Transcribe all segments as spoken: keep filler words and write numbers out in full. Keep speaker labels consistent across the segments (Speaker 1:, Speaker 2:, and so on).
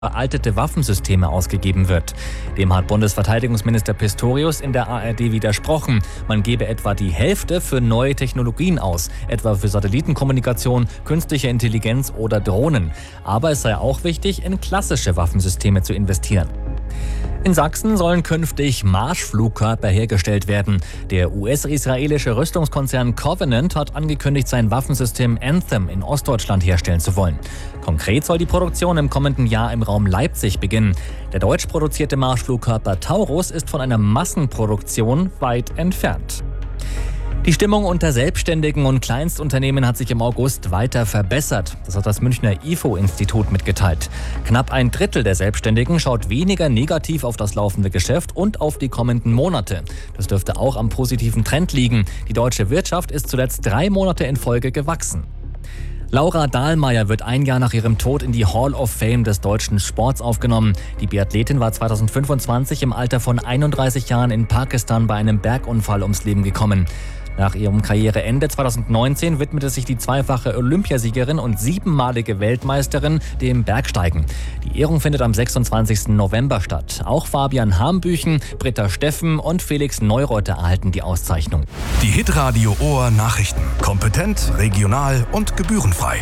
Speaker 1: veraltete Waffensysteme ausgegeben wird. Dem hat Bundesverteidigungsminister Pistorius in der A R D widersprochen. Man gebe etwa die Hälfte für neue Technologien aus, etwa für Satellitenkommunikation, künstliche Intelligenz oder Drohnen. Aber es sei auch wichtig, in klassische Waffensysteme zu investieren. In Sachsen sollen künftig Marschflugkörper hergestellt werden. Der U S-israelische Rüstungskonzern Covenant hat angekündigt, sein Waffensystem Anthem in Ostdeutschland herstellen zu wollen. Konkret soll die Produktion im kommenden Jahr im Raum Leipzig beginnen. Der deutsch produzierte Marschflugkörper Taurus ist von einer Massenproduktion weit entfernt. Die Stimmung unter Selbstständigen und Kleinstunternehmen hat sich im August weiter verbessert. Das hat das Münchner I F O-Institut mitgeteilt. Knapp ein Drittel der Selbstständigen schaut weniger negativ auf das laufende Geschäft und auf die kommenden Monate. Das dürfte auch am positiven Trend liegen. Die deutsche Wirtschaft ist zuletzt drei Monate in Folge gewachsen. Laura Dahlmeier wird ein Jahr nach ihrem Tod in die Hall of Fame des deutschen Sports aufgenommen. Die Biathletin war zweitausendfünfundzwanzig im Alter von einunddreißig Jahren in Pakistan bei einem Bergunfall ums Leben gekommen. Nach ihrem Karriereende zweitausendneunzehn widmete sich die zweifache Olympiasiegerin und siebenmalige Weltmeisterin dem Bergsteigen. Die Ehrung findet am sechsundzwanzigsten November statt. Auch Fabian Hambüchen, Britta Steffen und Felix Neureuter erhalten die Auszeichnung.
Speaker 2: Die Hitradio Ohr Nachrichten. Kompetent, regional und gebührenfrei.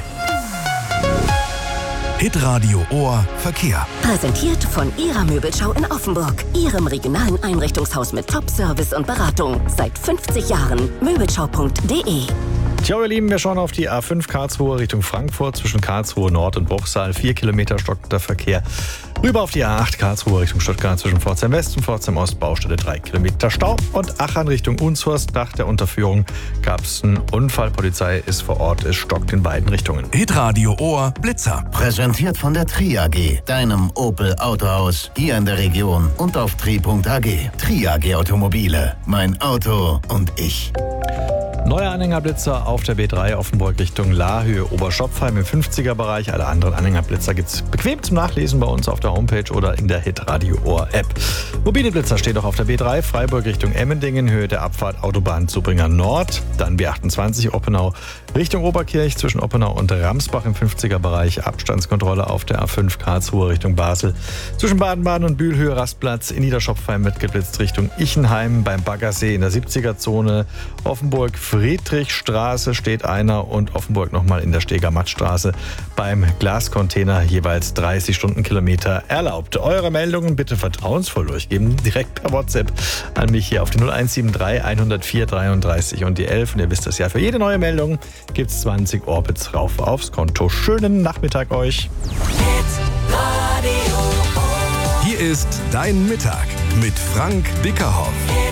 Speaker 2: Hitradio Ohr Verkehr.
Speaker 3: Präsentiert von Ihrer Möbelschau in Offenburg. Ihrem regionalen Einrichtungshaus mit Top-Service und Beratung. Seit fünfzig Jahren. Möbelschau punkt de.
Speaker 4: Tja, ihr Lieben, wir schauen auf die A fünf Karlsruhe Richtung Frankfurt. Zwischen Karlsruhe Nord und Bruchsal. Vier Kilometer stockender Verkehr. Rüber auf die A acht Karlsruhe Richtung Stuttgart zwischen Pforzheim West und Pforzheim Ost. Baustelle drei Kilometer Stau. Und Aachen Richtung Unshorst. Nach der Unterführung gab es einen Unfall. Polizei ist vor Ort. Es stockt in beiden Richtungen.
Speaker 2: Hitradio Ohr Blitzer.
Speaker 5: Präsentiert von der Tri A G, deinem Opel Autohaus hier in der Region und auf tri punkt a g. Tri A G Automobile. Mein Auto und ich.
Speaker 4: Neuer Anhängerblitzer auf der B drei Offenburg Richtung Laahöhe Oberschopfheim im fünfziger-Bereich. Alle anderen Anhängerblitzer gibt es bequem zum Nachlesen bei uns auf der Homepage oder in der Hitradio Ohr App. Mobile Blitzer steht auch auf der B drei Freiburg Richtung Emmendingen, Höhe der Abfahrt Autobahn Zubringer Nord. Dann B achtundzwanzig Oppenau Richtung Oberkirch zwischen Oppenau und Ramsbach im fünfziger-Bereich. Abstandskontrolle auf der A fünf Karlsruhe Richtung Basel. Zwischen Baden-Baden und Bühlhöhe Rastplatz. In Niederschopfheim wird geblitzt Richtung Ichenheim beim Baggersee in der siebziger-Zone. Offenburg Friedrichstraße steht einer und Offenburg nochmal in der Steger-Matt-Straße beim Glascontainer jeweils dreißig Stundenkilometer erlaubt. Eure Meldungen bitte vertrauensvoll durchgeben, direkt per WhatsApp an mich hier auf die null eins sieben drei hundertvier dreiunddreißig und die elf. Und ihr wisst das ja, für jede neue Meldung gibt es zwanzig Orbits rauf aufs Konto. Schönen Nachmittag euch.
Speaker 2: Hier ist Dein Mittag mit Frank Bickerhoff.